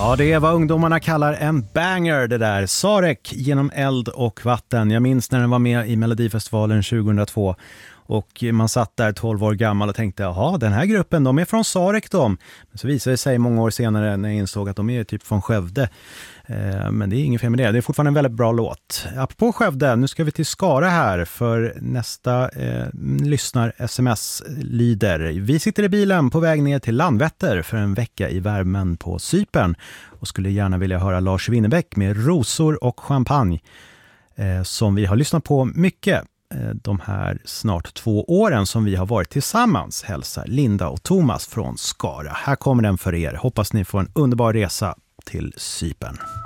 Ja, det är vad ungdomarna kallar en banger det där. Sarek genom eld och vatten. Jag minns när den var med i Melodifestivalen 2002. Och man satt där 12 år gammal och tänkte, jaha, den här gruppen, de är från Sarek de. Men så visade det sig många år senare när jag insåg att de är typ från Skövde. Men det är inget fel med det. Det är fortfarande en väldigt bra låt. Apropå Skövde, nu ska vi till Skara här för nästa lyssnar-sms lyder. Vi sitter i bilen på väg ner till Landvetter för en vecka i värmen på Cypern och skulle gärna vilja höra Lars Winnerbäck med Rosor och champagne som vi har lyssnat på mycket de här snart 2 åren som vi har varit tillsammans, hälsar Linda och Thomas från Skara. Här kommer den för er. Hoppas ni får en underbar resa till Cypern.